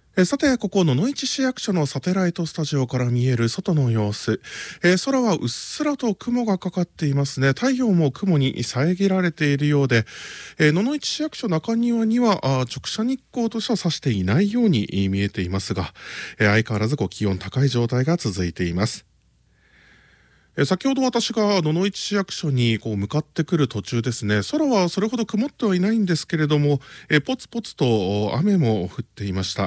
さて、ここ野々市市役所のサテライトスタジオから見える外の様子、空はうっすらと雲がかかっていますね。太陽も雲に遮られているようで、野々市市役所中庭には直射日光としては差していないように見えていますが、相変わらず気温高い状態が続いています。先ほど私が野々市市役所に向かってくる途中ですね、空はそれほど曇ってはいないんですけれども、ポツポツと雨も降っていました。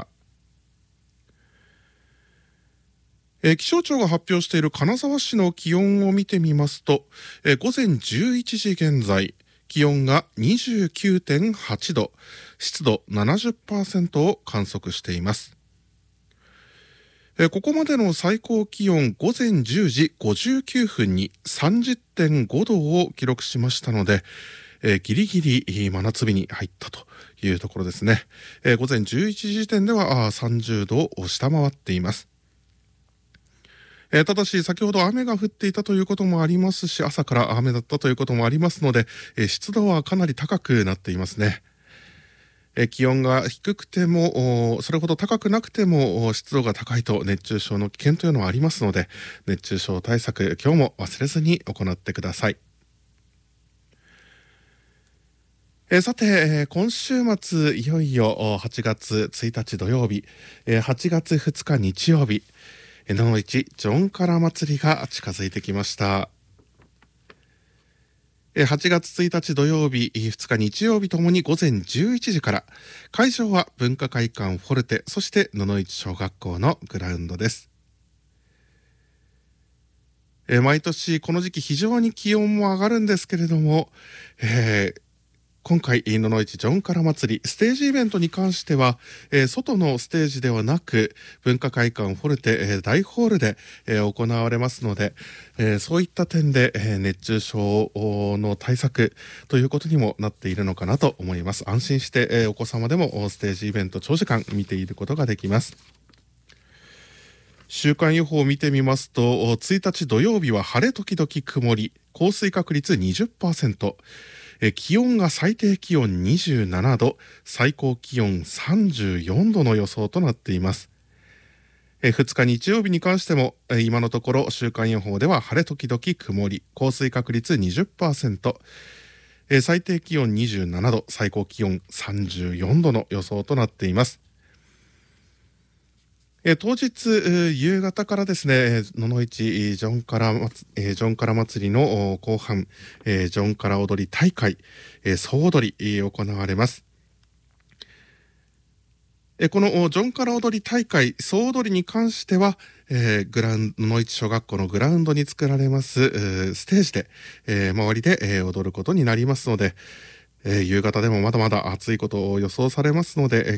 気象庁が発表している金沢市の気温を見てみますと、午前11時現在、気温が 29.8 度、湿度 70% を観測しています。ここまでの最高気温午前10時59分に 30.5 度を記録しましたので、ギリギリ真夏日に入ったというところですね。午前11時時点では30度を下回っています。ただし先ほど雨が降っていたということもありますし、朝から雨だったということもありますので、湿度はかなり高くなっていますね。気温が低くてもそれほど高くなくても湿度が高いと熱中症の危険というのはありますので、熱中症対策今日も忘れずに行ってください。さて、今週末いよいよ8月1日土曜日、8月2日日曜日、野々市ジョンカラ祭りが近づいてきました。8月1日土曜日、2日日曜日ともに午前11時から、会場は文化会館フォルテ、そして野々市小学校のグラウンドです。毎年この時期非常に気温も上がるんですけれども、今回野々市ジョンカラ祭りステージイベントに関しては、外のステージではなく文化会館フォルテ、大ホールで、行われますので、そういった点で、熱中症の対策ということにもなっているのかなと思います。安心して、お子様でもステージイベント長時間見ていることができます。週間予報を見てみますと、1日土曜日は晴れ時々曇り、降水確率 20%、気温が最低気温27度、最高気温34度の予想となっています。2日日曜日に関しても、今のところ週間予報では晴れ時々曇り、降水確率 20%、最低気温27度、最高気温34度の予想となっています。当日夕方からですね、野々市ジョンカラ祭りの後半、ジョンカラ踊り大会、総踊り行われます。このジョンカラ踊り大会総踊りに関しては、野々市小学校のグラウンドに作られますステージで、周りで踊ることになりますので、夕方でもまだまだ暑いことを予想されますので、